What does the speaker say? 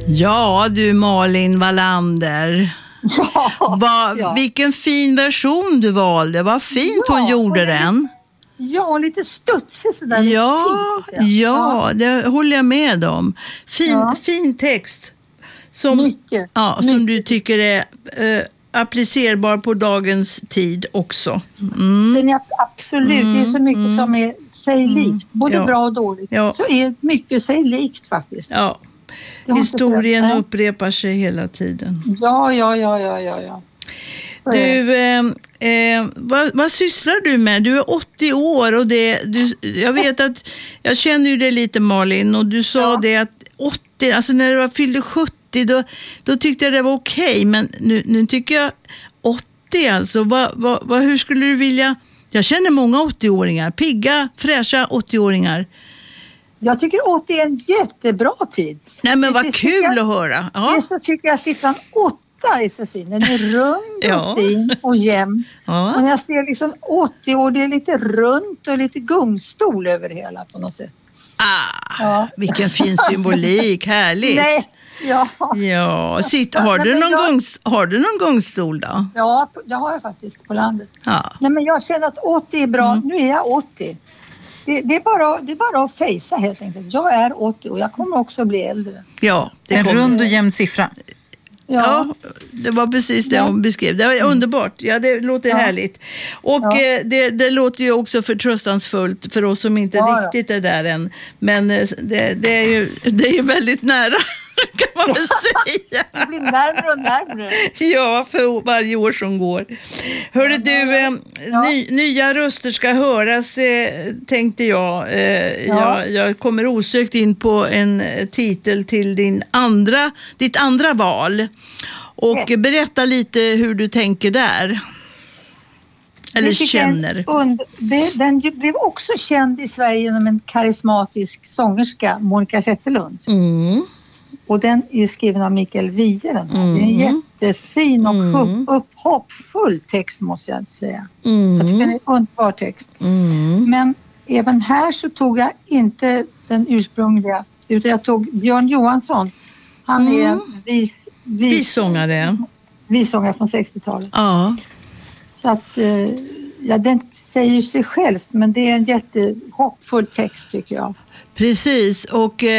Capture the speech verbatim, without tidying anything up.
Ja, du Malin Wallander. Ja, Va, ja. Vilken fin version du valde. Vad fint Ja, hon gjorde och det- den. Ja, lite studsig sådär. Ja, lite fint, tycker jag. ja, det håller jag med om. Fin, Ja. fin text. Som, Mycket. ja, som mycket. du tycker är eh, applicerbar på dagens tid också. Mm. Den är absolut, det är så mycket Mm. som är sig likt. Både Ja. bra och dåligt. Ja. Så är mycket sig likt faktiskt. Ja. Det har inte Historien förändrat. upprepar sig hela tiden. Ja, ja, ja, ja, ja. ja. Så är det. Du, eh, eh, vad, vad sysslar du med? Du är åttio år och det, du, jag vet att, jag känner ju dig lite Malin och du sa Ja. det att åttio, alltså när du var fyllde sjuttio då, då tyckte jag det var okej, men nu, nu tycker jag åttio alltså, vad, vad, vad, hur skulle du vilja, jag känner många åttio-åringar, pigga, fräscha åttio-åringar. Jag tycker åttio är en jättebra tid. Nej men Det- vad det kul tycker jag- att höra. Det Ja. är så tycker jag siffran åtta är så fin. Den är rund Ja. och fin och jämn. Och Ja. när jag ser liksom åttio år, det är lite runt och lite gungstol över hela på något sätt. Ah, Ja. vilken fin symbolik, härligt. Nej, ja. Ja, sitt, har, Nej, du men någon jag- gunst, har du någon gungstol då? Ja, det har jag faktiskt på landet. Ja. Nej, men jag känner att åttio är bra. Mm. Nu är jag åttio. Det, det, är bara, det är bara att fejsa helt enkelt. Jag är åttio och jag kommer också bli äldre. Ja, det En kommer. rund och jämn siffra. Ja, Ja, det var precis det Ja. hon beskrev. Det var underbart. Ja, det låter Ja. härligt. Och Ja. eh, det, det låter ju också förtröstansfullt för oss som inte Ja, ja. riktigt är där än. Men eh, det, det, är ju, det är ju väldigt nära, kan man väl säga. det blir närmare och närmare. Ja, för varje år som går. Hörru du, eh, Ja. ny, nya röster ska höras, eh, tänkte jag. Eh, Ja. jag. Jag kommer osökt in på en eh, titel till din andra, ditt andra val. Och Yes. berätta lite hur du tänker där. Eller Det tycker jag är en känner. Und- det, den ju blev också känd i Sverige genom en karismatisk sångerska, Monica Zetterlund. Mm. Och den är skriven av Mikael Wiehe. Den här. Mm. Det är en jättefin och Mm. upp, upphoppfull text måste jag säga. Jag Mm. tycker den är en underbar text. Mm. Men även här så tog jag inte den ursprungliga utan jag tog Björn Johansson. Han är Mm. en vis, vis, Vissångare. vissångare från sextiotalet. Ja. Så att, eh, ja, den säger sig själv men det är en jättehoppfull text tycker jag. Precis. Och